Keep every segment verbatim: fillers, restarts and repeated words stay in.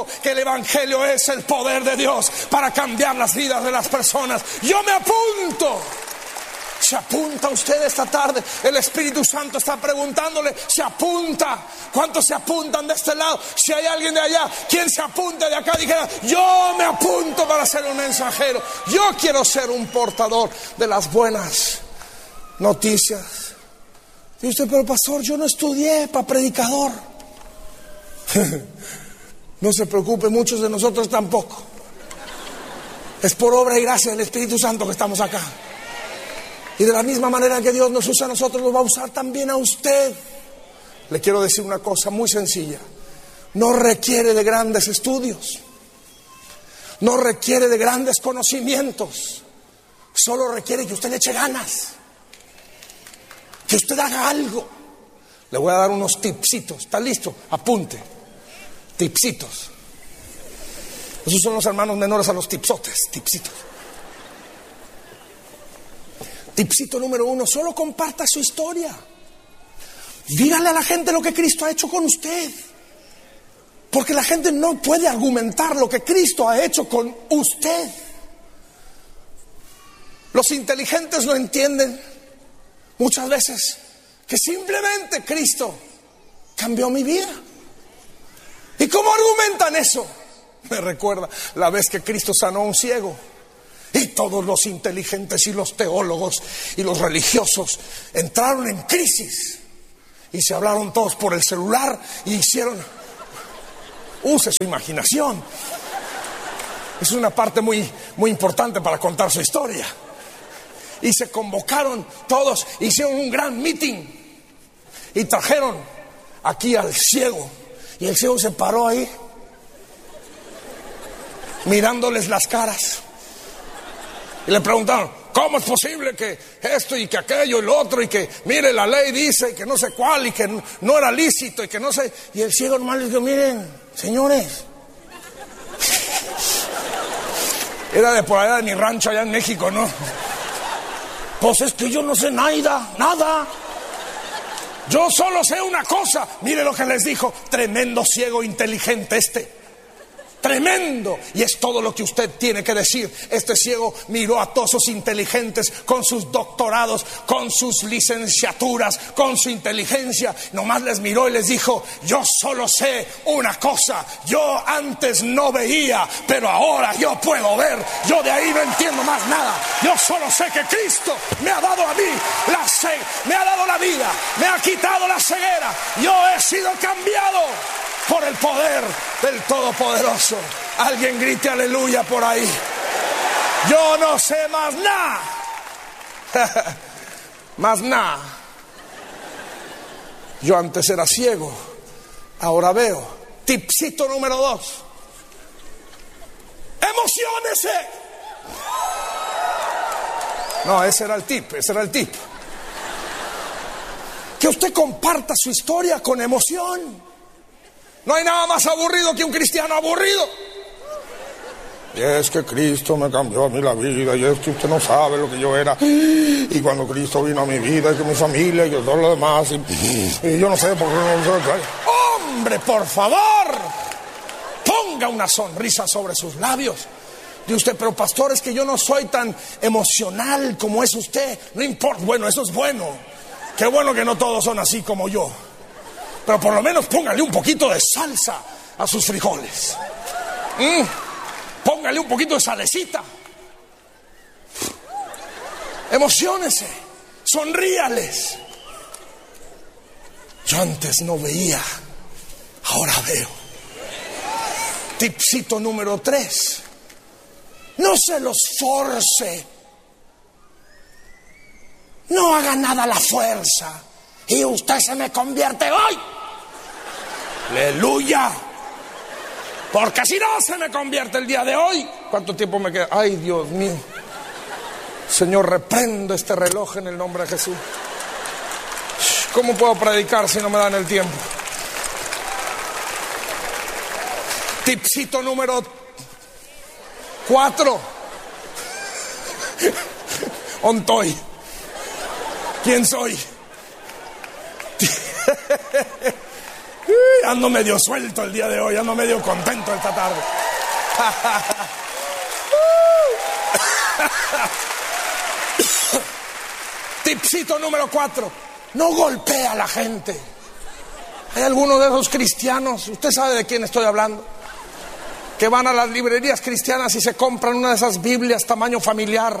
que el evangelio es el poder de Dios para cambiar las vidas de las personas. Yo me apunto. ¿Se apunta usted esta tarde? El Espíritu Santo está preguntándole, ¿se apunta? ¿Cuántos se apuntan de este lado? Si hay alguien de allá, ¿quién se apunta de acá? Dijera, yo me apunto para ser un mensajero. Yo quiero ser un portador de las buenas noticias. Y usted, pero pastor, yo no estudié para predicador. No se preocupe, muchos de nosotros tampoco. Es por obra y gracia del Espíritu Santo que estamos acá. Y de la misma manera que Dios nos usa a nosotros, nos va a usar también a usted. Le quiero decir una cosa muy sencilla. No requiere de grandes estudios. No requiere de grandes conocimientos. Solo requiere que usted le eche ganas. Que usted haga algo. Le voy a dar unos tipsitos. ¿Está listo? Apunte. Tipsitos. Esos son los hermanos menores a los tipsotes. Tipsitos. Tipsito número uno, solo comparta su historia. Dígale a la gente lo que Cristo ha hecho con usted. Porque la gente no puede argumentar lo que Cristo ha hecho con usted. Los inteligentes no entienden muchas veces que simplemente Cristo cambió mi vida. ¿Y cómo argumentan eso? Me recuerda la vez que Cristo sanó a un ciego. Y todos los inteligentes y los teólogos y los religiosos entraron en crisis. Y se hablaron todos por el celular y hicieron... Use su imaginación. Es una parte muy, muy importante para contar su historia. Y se convocaron todos, hicieron un gran meeting. Y trajeron aquí al ciego. Y el ciego se paró ahí, mirándoles las caras. Y le preguntaron, ¿cómo es posible que esto y que aquello y lo otro? Y que, mire, la ley dice que no sé cuál y que no era lícito y que no sé... Y el ciego nomás les dijo, miren, señores. Era de por allá de mi rancho allá en México, ¿no? Pues es que yo no sé nada, nada. Yo solo sé una cosa. Mire lo que les dijo, tremendo ciego inteligente este. Tremendo. Y es todo lo que usted tiene que decir. Este ciego miró a todos sus inteligentes con sus doctorados, con sus licenciaturas, con su inteligencia. Nomás les miró y les dijo, yo solo sé una cosa. Yo antes no veía, pero ahora yo puedo ver. Yo de ahí no entiendo más nada. Yo solo sé que Cristo me ha dado a mí la ce- me ha dado la vida, me ha quitado la ceguera. Yo he sido cambiado por el poder del Todopoderoso. Alguien grite aleluya por ahí. Yo no sé más nada. Más nada. Yo antes era ciego, ahora veo. Tipsito número dos. Emociónese. No, ese era el tip, ese era el tip. Que usted comparta su historia con emoción. No hay nada más aburrido que un cristiano aburrido. Y es que Cristo me cambió a mí la vida. Y es que usted no sabe lo que yo era. Y cuando Cristo vino a mi vida, y que mi familia, y que todo lo demás. Y, y yo no sé por qué no sé. Hombre, por favor, ponga una sonrisa sobre sus labios. Dice usted, pero pastor, es que yo no soy tan emocional como es usted. No importa, bueno, eso es bueno. Qué bueno que no todos son así como yo. Pero por lo menos póngale un poquito de salsa a sus frijoles. Mm, póngale un poquito de salecita. Emociónese, sonríales. Yo antes no veía, ahora veo. Tipsito número tres. No se los force. No haga nada a la fuerza. Y usted se me convierte hoy. Aleluya. Porque si no se me convierte el día de hoy. ¿Cuánto tiempo me queda? Ay, Dios mío. Señor, reprendo este reloj en el nombre de Jesús. ¿Cómo puedo predicar si no me dan el tiempo? Tipsito número cuatro. Ontoy. ¿Quién soy? ando medio suelto el día de hoy, ando medio contento esta tarde. Tipcito número cuatro: no golpea a la gente. Hay algunos de esos cristianos, usted sabe de quién estoy hablando, que van a las librerías cristianas y se compran una de esas Biblias tamaño familiar.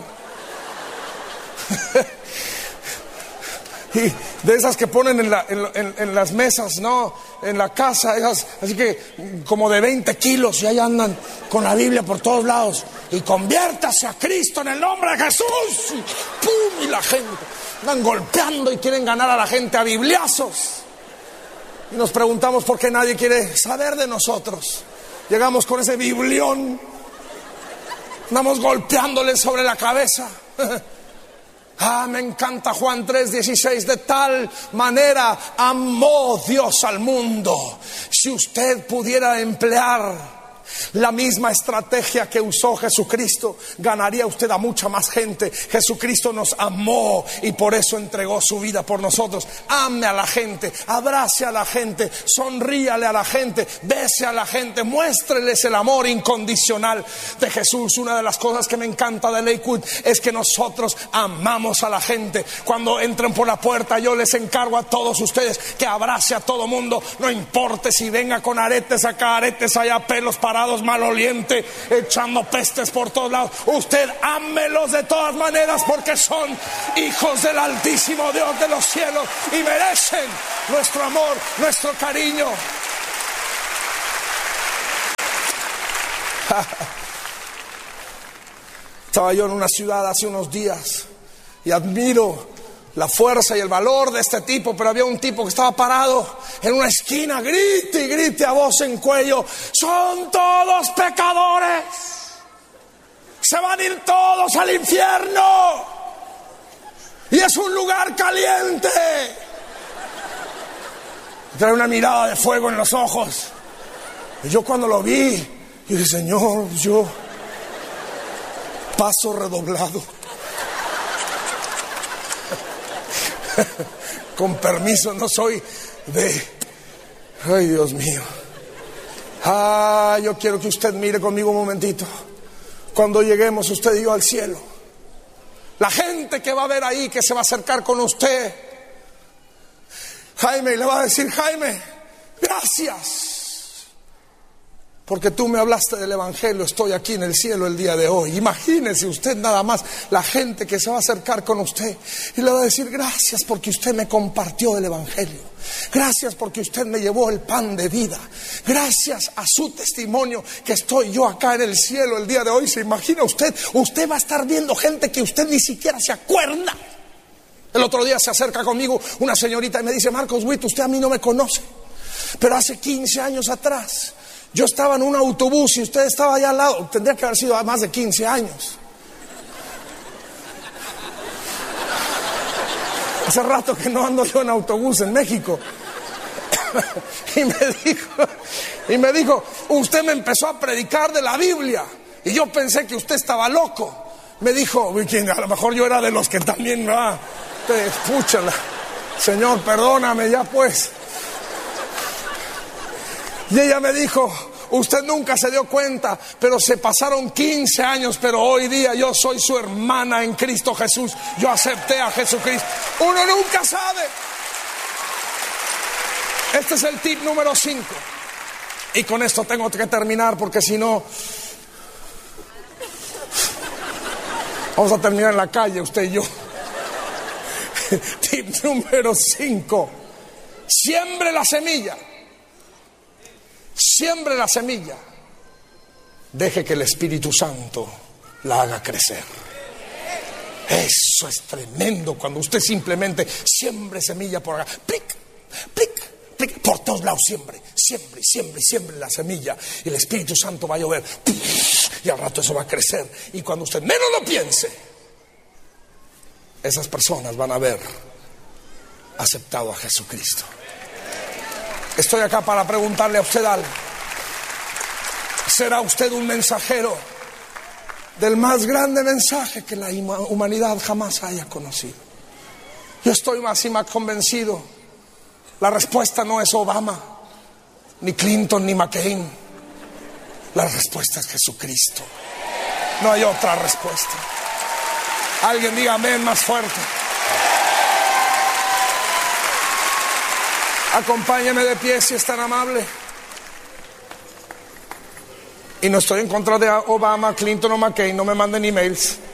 Y de esas que ponen en, la, en, en, en las mesas, ¿no? En la casa, esas, así que como de veinte kilos, y ahí andan con la Biblia por todos lados. Y conviértase a Cristo en el nombre de Jesús. Y ¡pum! Y la gente andan golpeando y quieren ganar a la gente a bibliazos. Y nos preguntamos por qué nadie quiere saber de nosotros. Llegamos con ese biblión, andamos golpeándole sobre la cabeza. Ah, me encanta Juan tres dieciséis: de tal manera amó Dios al mundo. Si usted pudiera emplear la misma estrategia que usó Jesucristo, ganaría usted a mucha más gente. Jesucristo nos amó y por eso entregó su vida por nosotros. Ame a la gente, abrace a la gente, sonríale a la gente, bese a la gente, muéstreles el amor incondicional de Jesús. Una de las cosas que me encanta de Lakewood es que nosotros amamos a la gente. Cuando entren por la puerta, yo les encargo a todos ustedes que abrace a todo mundo, no importe si venga con aretes acá, aretes allá, pelos parados, maloliente, echando pestes por todos lados. Usted ámelos de todas maneras, porque son hijos del Altísimo Dios de los cielos y merecen nuestro amor, nuestro cariño. Estaba yo en una ciudad hace unos días y admiro la fuerza y el valor de este tipo, pero había un tipo que estaba parado en una esquina, grite y grite a voz en cuello: son todos pecadores, se van a ir todos al infierno y es un lugar caliente. Trae una mirada de fuego en los ojos. Y yo cuando lo vi, yo dije: Señor, yo paso redoblado. Con permiso, no soy de... Ay, Dios mío. Ah, yo quiero que usted mire conmigo un momentito. Cuando lleguemos usted y yo al cielo, la gente que va a ver ahí, que se va a acercar con usted, Jaime, le va a decir: Jaime, gracias, porque tú me hablaste del evangelio, estoy aquí en el cielo el día de hoy. Imagínese usted nada más la gente que se va a acercar con usted y le va a decir: gracias porque usted me compartió el evangelio, gracias porque usted me llevó el pan de vida, gracias a su testimonio que estoy yo acá en el cielo el día de hoy. ¿Se imagina usted? Usted va a estar viendo gente que usted ni siquiera se acuerda. El otro día se acerca conmigo una señorita y me dice: Marcos Witt, usted a mí no me conoce, pero hace quince años atrás yo estaba en un autobús y usted estaba allá al lado. Tendría que haber sido a más de quince años. Hace rato que no ando yo en autobús en México. Y me dijo, y me dijo, usted me empezó a predicar de la Biblia y yo pensé que usted estaba loco. Me dijo, a lo mejor yo era de los que también, ah, te escúchala. Señor, perdóname ya pues. Y ella me dijo: usted nunca se dio cuenta, pero se pasaron quince años, pero hoy día yo soy su hermana en Cristo Jesús. Yo acepté a Jesucristo. Uno nunca sabe. Este es el tip número cinco. Y con esto tengo que terminar, porque si no vamos a terminar en la calle, usted y yo. Tip número cinco: siembre la semilla. Siembre la semilla. Deje que el Espíritu Santo la haga crecer. Eso es tremendo, cuando usted simplemente siembre semilla por acá, plic, plic, plic, por todos lados siembre, siembre, siembre, siembre la semilla, y el Espíritu Santo va a llover, y al rato eso va a crecer, y cuando usted menos lo piense, esas personas van a haber aceptado a Jesucristo. Estoy acá para preguntarle a usted algo. ¿Será usted un mensajero del más grande mensaje que la humanidad jamás haya conocido? Yo estoy más y más convencido. La respuesta no es Obama. ni Clinton, ni McCain. La respuesta es Jesucristo. No hay otra respuesta. Alguien diga amén más fuerte. Acompáñeme de pie si es tan amable. Y no estoy en contra de Obama, Clinton o McCain, no me manden emails.